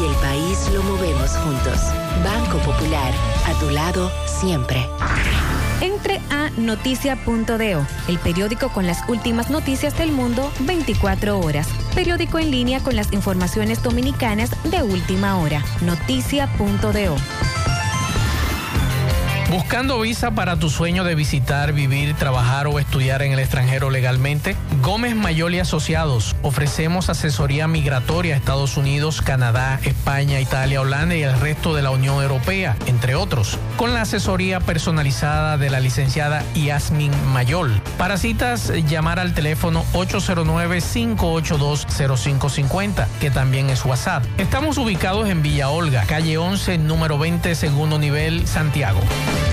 el país lo movemos juntos. Banco Popular, a tu lado siempre. Entre a noticia.do, el periódico con las últimas noticias del mundo 24 horas. Periódico en línea con las informaciones dominicanas de última hora. Noticia.do. ¿Buscando visa para tu sueño de visitar, vivir, trabajar o estudiar en el extranjero legalmente? Gómez Mayol y Asociados. Ofrecemos asesoría migratoria a Estados Unidos, Canadá, España, Italia, Holanda y el resto de la Unión Europea, entre otros, con la asesoría personalizada de la licenciada Yasmin Mayol. Para citas, llamar al teléfono 809-582-0550, que también es WhatsApp. Estamos ubicados en Villa Olga, calle 11, número 20, segundo nivel, Santiago.